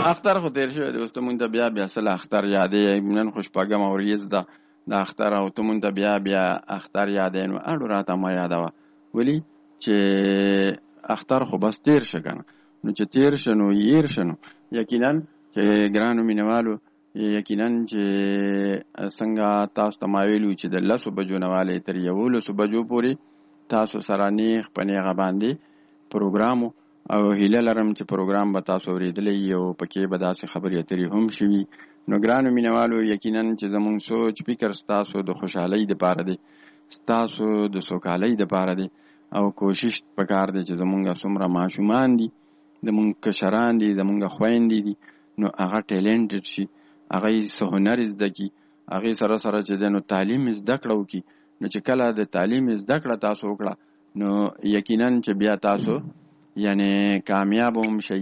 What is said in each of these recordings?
اختر خو تیر شوی دی، اوس ته مونږ ته بیا سل اختر یادې، نن خو شپږم ورځ ده د اختر، او ته مونږ ته بیا اختر یادې. نو اړو راته ما یادوه، ولي چې اختر خو بس تیر شه کنه. نو چې تیر شه نو یېر شه. نو یقینا چې ګرانو مینوالو، یقینا چې څنګه تاسو ته ما ویلو چې د 10 بجو نه والې تر 11 بجو پورې تاسو سره نیغ په نیغه باندې پروګرام، او هیله لرم چې پروګرام به تاسو اورېدلی او پکې به داسې خبرې اترې هم شوي. نو ګرانو مینوالو، یقینا چې زمونږ سوچ فکر ستاسو د خوشحالۍ دپاره دی، ستاسو د سوکالۍ دپاره دی، او کوشش پکار دی چې زمونږ څومره ماشومان دي، زمونږ کشران دي، زمونږ خویندې دي، نو هغه ټیلنټډ شي، هغه څه هنر زده کړي، هغې سره چې دی نو تعلیم زده کړه وکړي. نو چې کله د تعلیم زده کړه تاسو وکړه، نو یقینا چې بیا تاسو یعنی کامیاب هم شي،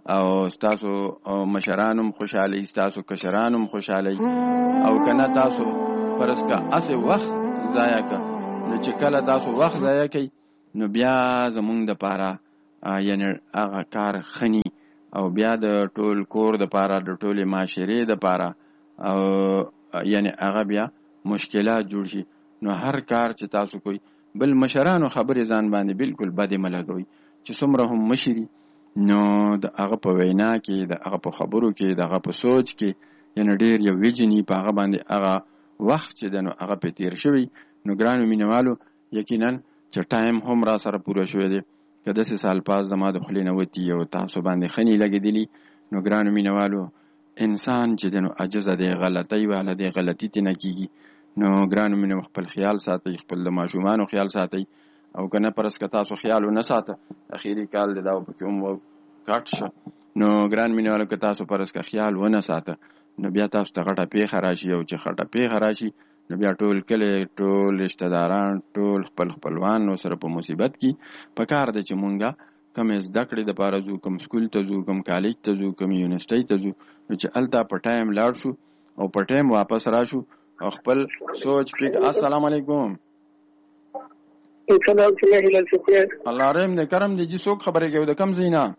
او ستاسو مشران هم خوشحالی، ستاسو کشران هم خوشحالی. او کنه تاسو فرض که اسې وخت ضایع که، نو چې کله تاسو وخت ضایع کوي، نو بیا زمونږ دپاره یعنی هغه کار خني، او بیا د ټول کور دپاره، د ټولې معاشرې دپاره، او یعنی هغه بیا مشکلات جوړ شي. نو هر کار چې تاسو کوئ، بل مشرانو خبرې ځان باندې بالکل بدې مه لګوئ، چې څومره هم مشري، نو د هغه په وینا کې، د هغه په خبرو کې، د هغه په سوچ کې یعنی ډېر یو ویجني په هغه باندې هغه وخت چې دی نو هغه پې تیر شوی. نو ګرانو مینوالو، یقینا چې ټایم هم را سره پوره شوی دی، که داسې سال پاس زما د خولې نه وتي او تاسو باندې ښه نه لګېدلي، نو ګرانو مینوالو، انسان چې دی نو عجزه دی، غلطۍ والا دی، غلطي ترې نه کېږي. نو ګرانو مینو، خپل خیال ساتئ، خپل د ماشومانو خیال ساتئ، او که نه پرس که تاسو خیال ونه ساته، اخیری کال دی دا پکې هم کټ شه. نو ګران مینوالو، که تاسو پرس که خیال ونه ساته، نو بیا تاسو ته غټه پیښه راشي، او چې غټه پیښه راشي، نو بیا ټول کلی، ټول رشته داران، ټول خپل خپلوان سره په مصیبت کې. پکار دی چې مونږه کم زده کړې دپاره ځو، کم سکول ته ځو، کم کالج ته ځو، کم یونیورسټۍ ته ځو، نو چې هلته په ټایم لاړ شو او په ټایم واپس راشو، او خپل سوچ فکر. السلام علیکم. الله رحم دې کرم دې. جی څوک خبرې کوي، د کوم ځای نه؟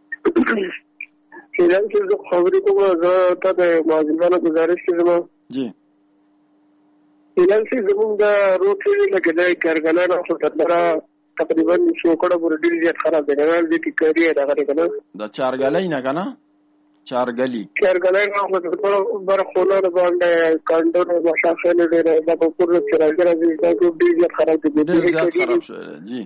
هلال صاحب زه خبرې کوم، زه ته د معلمانو ګزارش کوم. جی هلال صاحب، زمونږ د روډ لکه د کارګلان او خطرلره تقریبا شوکړه پورې ډېر زیات خراب دی. نه دې ټیکري دغه دی که نه، د چارګلۍ نه که نه، چارګلي کارګلۍ برخونه باندې کانډونه مشاخلې ډېر د پور چې راځي دا ډېر زیات خراب دي، ډېر زیات خراب شوی. جی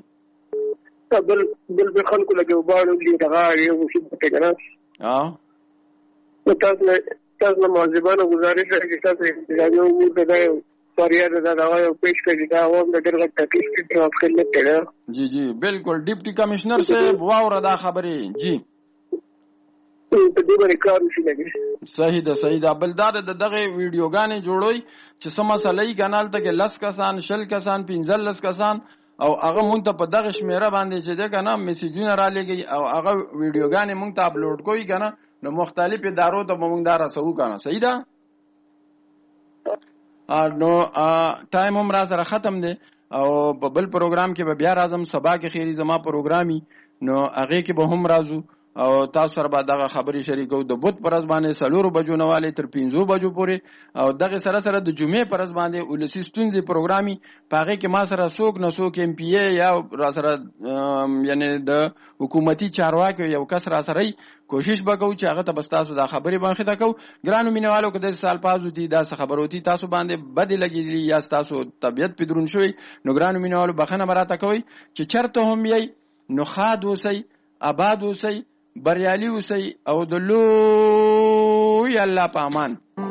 بل خلکو لګي وباړو دي دغه یو مصیبت دی که نه. نو تاسو نه معذبانه ګزارش دی چې تاسو انتظامي امور ته دا یو فریاد ده دغه یو پیش کړي، دا عوام د ډېر غټ تکلیف کې خدمت دی. جی جی بالکل. ډیپټي کمشنر صاحب واوره دا خبرې. جی صحیح ده، صحیح ده. بل دا دغه ویډیوګانې جوړوي چې څه مسله یې کنه، هلته کې 10 کسان، 20 کسان، 15 کسان، او هغه مونږ ته په دغه شمیره باندې چې دی که نه میسیجونه را لېږي، او هغه ویډیوګانې مونږ ته اپلوډ کوي که نه، نو مختلف ادارو ته به مونږ دا رسوو که نه. صحیح ده. نو ټایم هم را سره ختم دی، او په بل پروګرام کې به بیا راځم. سبا کې خیری زما پروګرامي، نو هغې کې به هم راځو، او تاسو سره به دغه خبرې شریکو. د بوت پر ورځ باندې 4 بجو نه والې تر 5 بجو پورې، او دغه سره د جمعې پر ورځ باندې ولسي ستونزې پروګرامي، په هغې کې ما سره څوک نه څوک MP یا را سره یعنی د حکومتي چارواکو یو کس را سره کوشش به کوو چې هغه ته به ستاسو دا خبرې باندې کوو. ګرانو مینوالو، که داسې سال پاس وتي، داسې خبر وتي تاسو باندې بدې لګېدلي، یا ستاسو طبیعت پې دروند شوی، نو ګرانو مینوالو بخښنه به راته کوئ چې چېرته هم یئ، نو ښاد اوسئ، آباد اوسئ، بریالي اوسئ، او د لوی الله په امان.